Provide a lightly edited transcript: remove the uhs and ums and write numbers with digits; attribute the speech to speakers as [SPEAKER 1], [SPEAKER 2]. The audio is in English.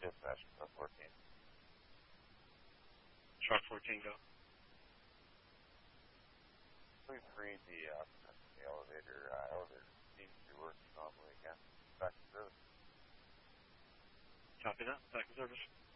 [SPEAKER 1] dispatch, 14.
[SPEAKER 2] Truck 14, go.
[SPEAKER 1] Please read the elevator. Elevator seems to be working normally again. Back to service.
[SPEAKER 2] Copy that. Back to service.